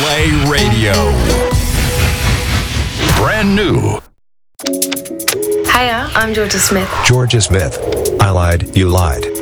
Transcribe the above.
Play Radio. Brand new. Hiya, I'm Georgia Smith. Georgia Smith. I lied, you lied.